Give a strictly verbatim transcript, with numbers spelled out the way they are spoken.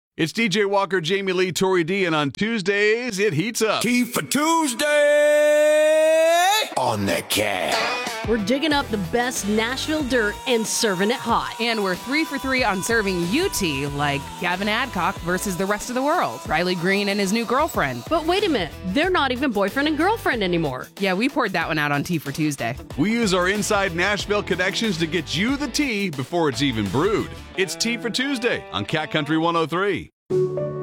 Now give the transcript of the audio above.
It's D J Walker, Jamie Lee, Tori D, and on Tuesdays, it heats up. Tea for Tuesday on the cat. We're digging up the best Nashville dirt and serving it hot. And we're three for three on serving you tea, like Gavin Adcock versus the rest of the world, Riley Green and his new girlfriend. But wait a minute, they're not even boyfriend and girlfriend anymore. Yeah, we poured that one out on Tea for Tuesday. We use our inside Nashville connections to get you the tea before it's even brewed. It's Tea for Tuesday on Cat Country one oh three.